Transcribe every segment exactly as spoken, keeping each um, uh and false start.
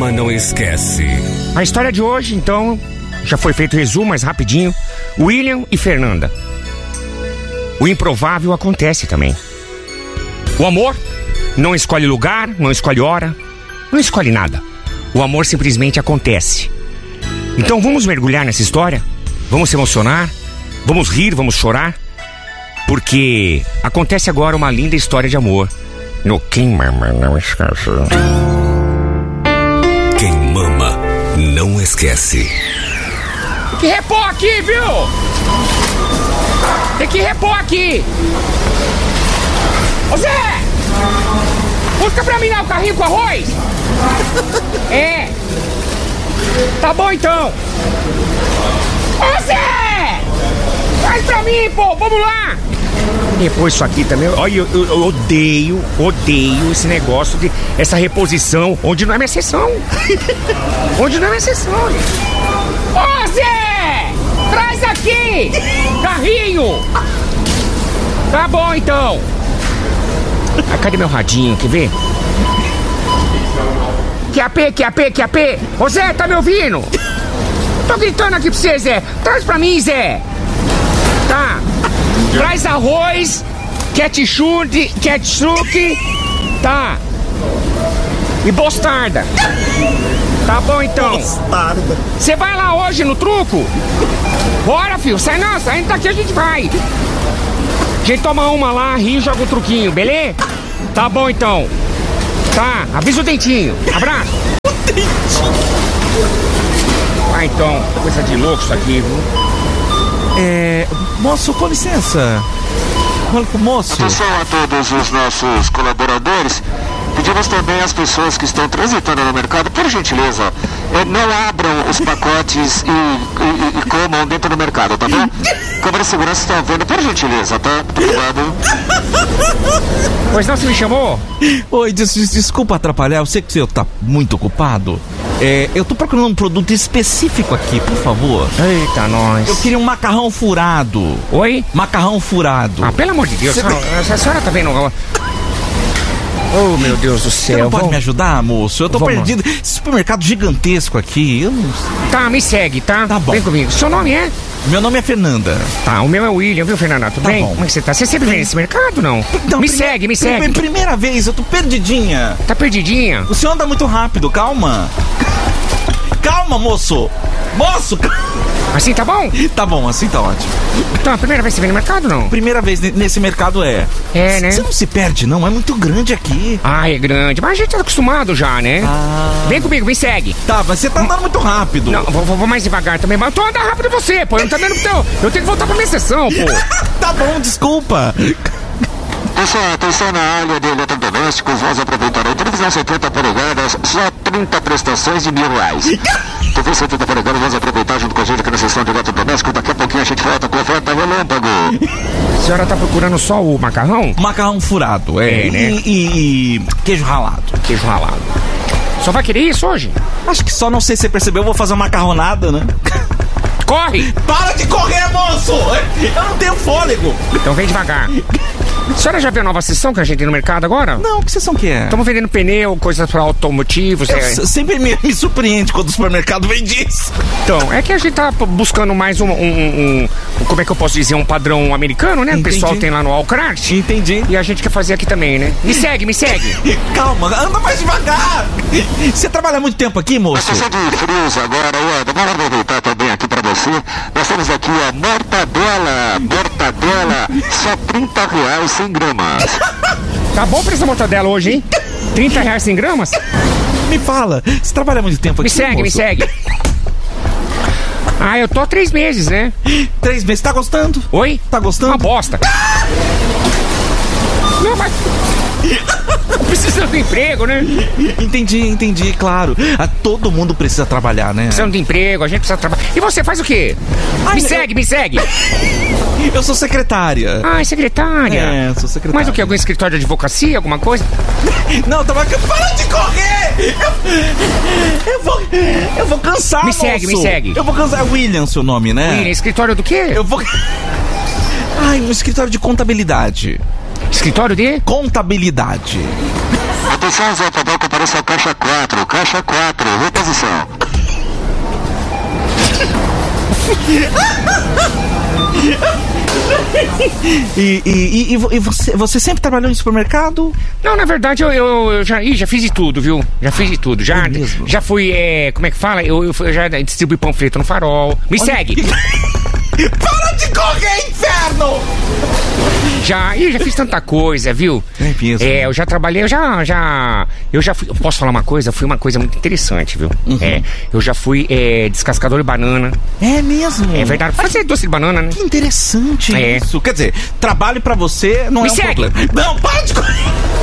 Mama não esquece. A história de hoje, então, já foi feito o resumo, mas rapidinho. William e Fernanda. O improvável acontece também. O amor não escolhe lugar, não escolhe hora, não escolhe nada. O amor simplesmente acontece. Então vamos mergulhar nessa história? Vamos se emocionar? Vamos rir, vamos chorar? Porque acontece agora uma linda história de amor no Quem Mama Não Esquece. Quem mama não esquece. Tem que repor aqui, viu? Tem que repor aqui. Ô Zé! Busca pra mim lá o carrinho com arroz. É. Tá bom então. Ô Zé! Traz pra mim, pô, vamos lá. Depois isso aqui também. Olha, eu, eu, eu odeio, odeio esse negócio de essa reposição onde não é minha sessão. Onde não é minha sessão. Ô Zé! Traz aqui! Carrinho! Tá bom então. Ah, cadê meu radinho? Quer ver? Que A P, que A P, que A P! Ô Zé, tá me ouvindo? Tô gritando aqui pra você, Zé. Traz pra mim, Zé. Tá. Traz arroz, ketchup, ketchup, tá. E mostarda. Tá bom então. Mostarda. Você vai lá hoje no truco? Bora, filho. Sai não, saindo daqui a gente vai. A gente toma uma lá, ri e joga o truquinho, beleza? Tá bom então. Tá, avisa o dentinho. Abraço. O dentinho. Ah, então, coisa de louco isso aqui, viu? É... Moço, com licença. Moço. Atenção a todos os nossos colaboradores. Pedimos também às pessoas que estão transitando no mercado, por gentileza, eh, não abram os pacotes e, e, e comam dentro do mercado, tá bom? Câmera de segurança estão vendo, por gentileza, tá? Muito obrigado. Pois não, você me chamou? Oi, des des desculpa atrapalhar, eu sei que você tá muito ocupado. É, eu tô procurando um produto específico aqui, por favor. Eita, nós. Eu queria um macarrão furado. Oi? Macarrão furado. Ah, pelo amor de Deus, Cê... a, a senhora tá vendo... Oh, meu Deus do céu. Você não pode Vamos... me ajudar, moço? Eu tô Vamos. perdido. Esse supermercado gigantesco aqui, eu não sei. Tá, me segue, tá? Tá bom. Vem comigo. Seu nome é? Meu nome é Fernanda. Tá, o meu é William, viu, Fernanda? Tudo Tá bem? bom. Como é que você tá? Você sempre vem nesse mercado, não? Não, me prime- segue, me prime- segue. Primeira vez, eu tô perdidinha. Tá perdidinha? O senhor anda muito rápido, calma. Calma, moço. Moço, calma. Assim tá bom? Tá bom, assim tá ótimo. Então, a primeira vez que você vem no mercado, não? Primeira vez ne- nesse mercado é. É, né? Você não se perde, não. É muito grande aqui. Ah, é grande. Mas a gente tá acostumado já, né? Ah. Vem comigo, me segue. Tá, mas você tá andando muito rápido. Não, vou, vou mais devagar também. Mas eu tô andando rápido você, pô. Eu não tá vendo que eu, eu tenho que voltar pra minha sessão, pô. Tá bom, desculpa. Pessoal, atenção na área de eletrodomésticos, vamos aproveitar a televisão setenta polegadas, só trinta prestações de mil reais. T V setenta polegadas, vamos aproveitar junto com a gente aqui na sessão de eletrodomésticos. Daqui a pouquinho a gente volta com a oferta relâmpago. A senhora tá procurando só o macarrão? Macarrão furado, é. É, né? E, e- e queijo ralado. Queijo ralado. Só vai querer isso hoje? Acho que só, não sei se você percebeu, eu vou fazer uma macarronada, né? Corre! Para de correr, moço! Eu não tenho fôlego. Então vem devagar. A senhora já viu a nova sessão que a gente tem no mercado agora? Não, que sessão que é? Estamos vendendo pneu, coisas para automotivos. Eu É... s- sempre me, me surpreende quando o supermercado vende isso. Então, é que a gente tá buscando mais um, um, um- um- como é que eu posso dizer, um padrão americano, né? O Entendi. pessoal tem lá no Walcart. Entendi. E a gente quer fazer aqui também, né? Me segue, me segue. Calma, anda mais devagar. Você trabalha há muito tempo aqui, A moço? sessão de frios agora, Wanda, vamos aproveitar também aqui pra você. Nós temos aqui a mortadela, mortadela, só trinta reais, cem gramas. Tá bom pra essa mortadela hoje, hein? trinta reais cem gramas? Me fala, você trabalha há muito tempo Me aqui, segue, me moço? segue. Ah, eu tô há três meses, né? Três meses, tá gostando? Oi? Tá gostando? Uma bosta. Não, mas... Precisando de emprego, né? Entendi, entendi, claro. Ah, todo mundo precisa trabalhar, né? Precisando de emprego, a gente precisa trabalhar. E você faz o quê? Ai, me eu- segue, me segue. Eu sou secretária. Ah, é secretária. É, sou secretária. Mas o que? Algum escritório de advocacia, alguma coisa? Não, tava... Para de correr! Eu, eu vou... Eu vou cansar, Me segue, moço. me segue. Eu vou cansar. É William seu nome, né? William, escritório do quê? Eu vou... Ai, um escritório de contabilidade. Escritório de? Contabilidade. Atenção, Zé Tadeu, compareça ao caixa quatro. Caixa quatro, reposição. E, e, e, e você, você sempre trabalhou em supermercado? Não, na verdade eu, eu, eu já, ih, já fiz de tudo, viu? Já fiz de tudo. Já, É mesmo? já fui, é, como é que fala? Eu, eu, eu já distribuí panfleto no Farol. Me Olha segue! que- Para de correr, inferno! Já, ih, já fiz tanta coisa, viu? É mesmo? É, eu já trabalhei, eu já, já, eu já fui, eu posso falar uma coisa? Foi uma coisa muito interessante, viu? Uhum. É, eu já fui é, descascador de banana. É mesmo? É verdade, fazer doce de banana, né? Que interessante É. isso. Quer dizer, trabalho pra você não Me é um segue. problema. Não, para de correr!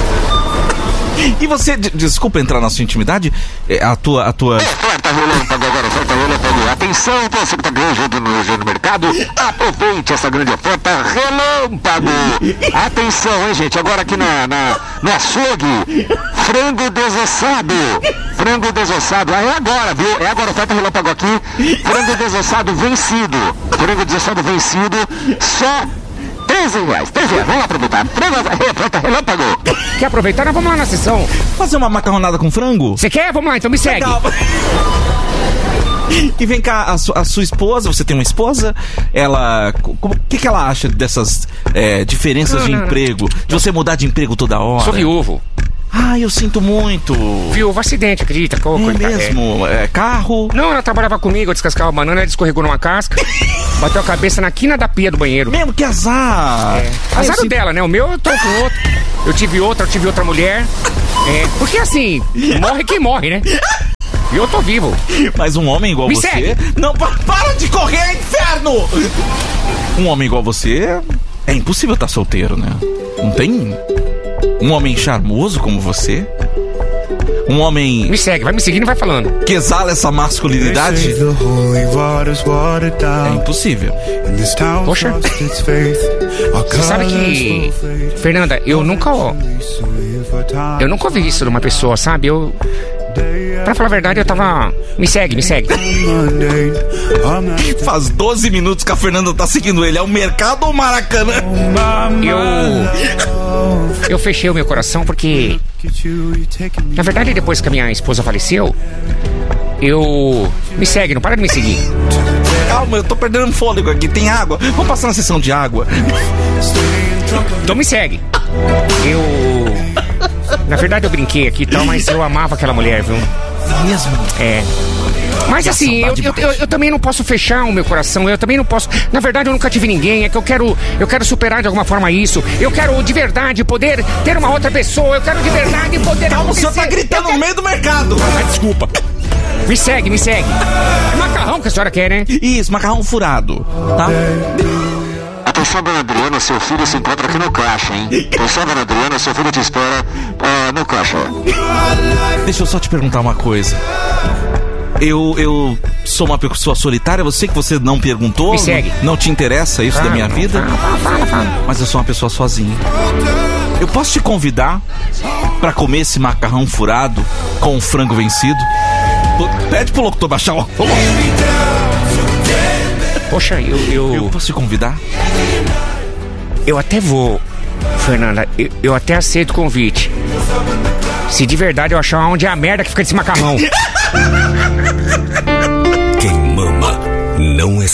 E você, de- desculpa entrar na sua intimidade, é, a tua, a tua... Oferta relâmpago agora, oferta relâmpago. Atenção, você que tá ganhando no, no mercado, aproveite essa grande oferta relâmpago. Atenção, hein, gente, agora aqui na, na, no açougue, frango desossado. Frango desossado, ah, é agora, viu? É agora, oferta relâmpago aqui. Frango desossado vencido. Frango desossado vencido, só treze reais. treze reais, vamos lá aproveitar. Frango, oferta relâmpago. Quer aproveitar? Nós vamos lá na sessão. Fazer uma macarronada com frango? Você quer? Vamos lá, então me segue. Legal. E vem cá, a, su- a sua esposa, você tem uma esposa? Ela. O que, que ela acha dessas é, diferenças Não, de não, não. emprego? De você mudar de emprego toda hora? Sou viúvo. Ah, eu sinto muito. Viúvo, acidente, acredita? Qual É coisa- mesmo? É, carro? Não, ela trabalhava comigo, eu descascava a banana, ela escorregou numa casca, bateu a cabeça na quina da pia do banheiro. Mesmo que azar. É. Ah, Azar eu sinto- dela, né? O meu eu tô com outro. Eu tive outra, eu tive outra mulher. É, porque assim, morre quem morre, né? E eu tô vivo. Mas um homem igual Me você. segue. Não, pa- para de correr, inferno! Um homem igual você. É impossível estar solteiro, né? Não tem. Um homem charmoso como você. Um homem Me segue, vai me seguindo e vai falando. que exala essa masculinidade. É impossível. Poxa. Você sabe que, Fernanda, eu nunca, eu nunca ouvi isso de uma pessoa, sabe? Eu, pra falar a verdade, eu tava... Me segue, me segue. Faz doze minutos que a Fernanda tá seguindo ele. É o mercado ou o Maracanã? Eu, eu fechei o meu coração porque, na verdade, depois que a minha esposa faleceu, eu... Me segue, não para de me seguir. Calma, eu tô perdendo fôlego aqui. Tem água. Vamos passar na sessão de água. Então me segue. Eu... Na verdade, eu brinquei aqui e tal, mas eu amava aquela mulher, viu? Mesmo? É. Mas Que assim, eu, saudade eu, eu, bate. eu também não posso fechar o meu coração, eu também não posso... Na verdade, eu nunca tive ninguém, é que eu quero, eu quero superar de alguma forma isso. Eu quero de verdade poder ter uma outra pessoa, eu quero de verdade poder... Calma, o senhor tá gritando no meio do mercado. Ah, desculpa. Me segue, me segue. É macarrão que a senhora quer, né? Isso, macarrão furado, tá? Atenção, dona Adriana, seu filho se encontra aqui no caixa, hein? Atenção, dona Adriana, seu filho te espera ah, no caixa. Deixa eu só te perguntar uma coisa. Eu, eu sou uma pessoa solitária, eu sei que você não perguntou. Me segue. Não, não te interessa isso da minha vida. Fala, fala, fala. Mas eu sou uma pessoa sozinha. Eu posso te convidar pra comer esse macarrão furado com o frango vencido? P- Pede pro locutor baixar o... Poxa, eu, Eu eu, posso te convidar? eu até vou, Fernanda, eu, eu até aceito o convite. Se de verdade eu achar onde é a merda que fica desse macarrão. Quem mama não esquece.